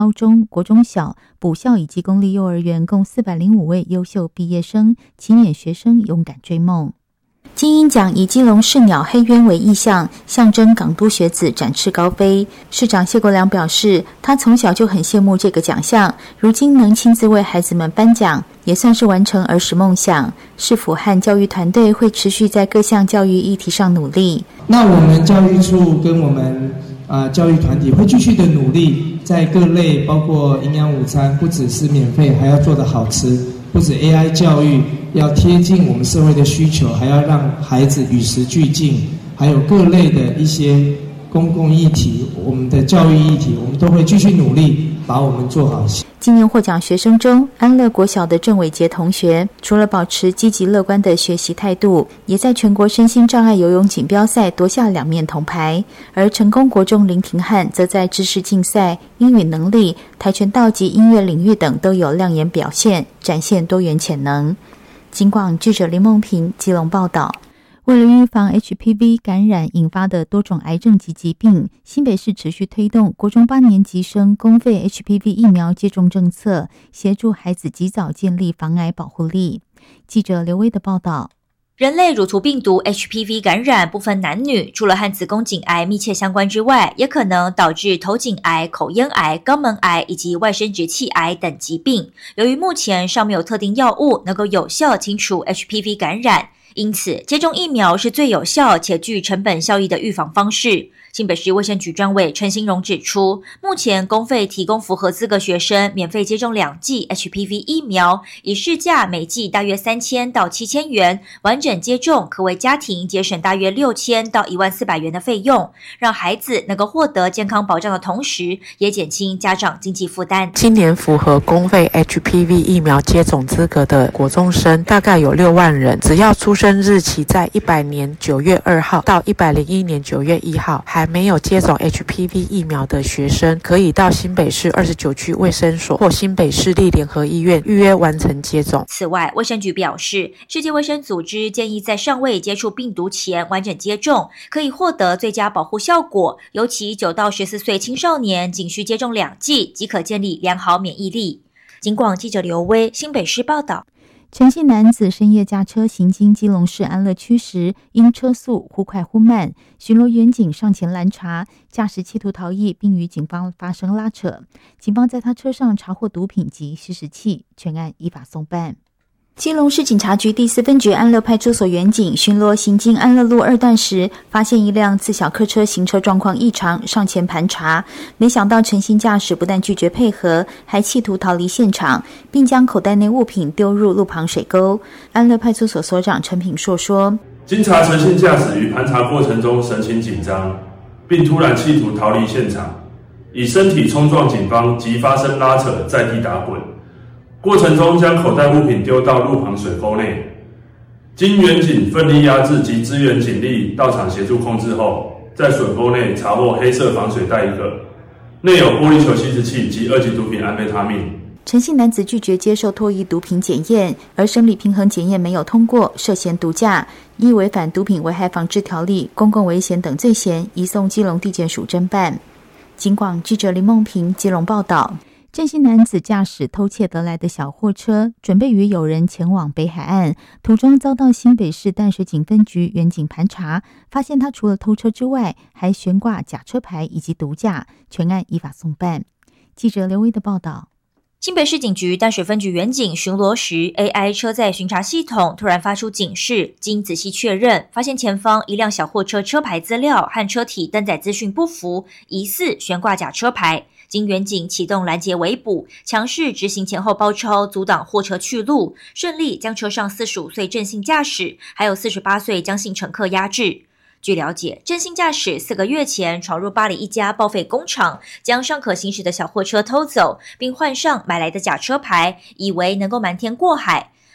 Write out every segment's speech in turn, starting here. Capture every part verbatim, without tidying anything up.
高中、国中小、补校以及公立幼儿园共四百零五位优秀毕业生、青年学生勇敢追梦。金鹰奖以基隆市鸟黑鸢为意象，象征港都学子展翅高飞。市长谢国良表示，他从小就很羡慕这个奖项，如今能亲自为孩子们颁奖，也算是完成儿时梦想。市府和教育团队会持续在各项教育议题上努力。 那我们教育处跟我们呃教育团体会继续的努力，在各类包括营养午餐，不只是免费，还要做得好吃。不止 A I 教育要贴近我们社会的需求，还要让孩子与时俱进，还有各类的一些公共议题，我们的教育议题，我们都会继续努力把我们做好。 今年获奖学生中，安乐国小的郑伟杰同学除了保持积极乐观的学习态度，也在全国身心障碍游泳锦标赛夺下两面铜牌。而成功国中林廷汉则在知识竞赛、英语能力、跆拳道及音乐领域等都有亮眼表现，展现多元潜能。警广记者林梦平基隆报道。为了预防 H P V 感染引发的多种癌症及疾病，新北市持续推动国中八年级生公费 H P V 疫苗接种政策，协助孩子及早建立防癌保护力。记者刘威的报道。 人类乳头病毒 H P V 感染不分男女，除了和子宫颈癌密切相关之外，也可能导致头颈癌、口咽癌、肛门癌以及外生殖器癌等疾病。由于目前尚没有特定药物能够有效清除 H P V 感染，因此接种疫苗是最有效且具成本效益的预防方式。新北市卫生局专委陈兴荣指出，目前公费提供符合资格学生免费接种两剂 H P V 疫苗，以市价每剂大约三千到七千元，完整接种可为家庭节省大约六千到一万四百元的费用，让孩子能够获得健康保障的同时，也减轻家长经济负担。 今年符合公费 H P V 疫苗接种资格的国中生大概有六万人，只要出生日期在一百年九月二号到一百零一年九月一号，还没有接种 H P V 疫苗的学生，可以到新北市二十九区卫生所或新北市立联合医院预约完成接种。 此外，卫生局表示，世界卫生组织建议在尚未接触病毒前完整接种，可以获得最佳保护效果，尤其九到十四岁青少年仅需接种两剂即可建立良好免疫力。警广记者刘威新北市报道。 陈姓男子深夜驾车行经基隆市安乐区时，因车速忽快忽慢，巡逻员警上前拦查，驾驶企图逃逸，并与警方发生拉扯。警方在他车上查获毒品及吸食器，全案依法送办。基隆市警察局第四分局安乐派出所员警巡逻行经安乐路二段时，发现一辆自小客车行车状况异常，上前盘查，没想到陈姓驾驶不但拒绝配合，还企图逃离现场，并将口袋内物品丢入路旁水沟。安乐派出所所长陈品硕说， 经查陈姓驾驶于盘查过程中神情紧张，并突然企图逃离现场，以身体冲撞警方及发生拉扯，在地打滚，过程中将口袋物品丢到路旁水沟内，经员警奋力压制及支援警力到场协助控制后，在水沟内查获黑色防水袋一个，内有玻璃球吸食器及二级毒品安非他命。 陈姓男子拒绝接受唾液毒品检验，而生理平衡检验没有通过，涉嫌毒驾，依违反毒品危害防治条例、公共危险等罪嫌，移送基隆地检署侦办。警广记者林梦平基隆报道。郑姓男子驾驶偷窃得来的小货车，准备与友人前往北海岸，途中遭到新北市淡水警分局员警盘查，发现他除了偷车之外，还悬挂假车牌以及毒驾，全案依法送办。记者刘威的报道。 新北市警局淡水分局员警巡逻时 ，A I 车载巡查系统突然发出警示，经仔细确认，发现前方一辆小货车车牌资料和车体登载资讯不符，疑似悬挂假车牌。经员警启动拦截围捕，强势执行前后包抄，阻挡货车去路，顺利将车上四十五岁郑姓驾驶还有四十八岁江姓乘客压制。据了解，郑姓驾驶四个月前闯入巴黎一家报废工厂，将尚可行驶的小货车偷走，并换上买来的假车牌，以为能够瞒天过海。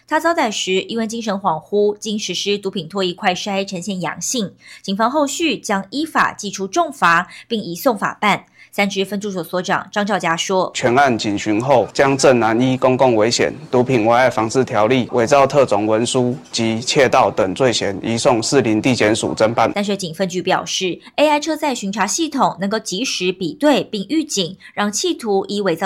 他遭逮时因为精神恍惚，经实施毒品唾液快筛呈现阳性，警方后续将依法记出重罚，并移送法办。三支分驻所所长张兆佳说， 全案警询后，将正南依公共危险、毒品危害防治条例、伪造特种文书及窃盗等罪嫌，移送士林地检署侦办。 淡水警分局表示 ，A I 车载巡查系统能够及时比对并预警，让企图以伪造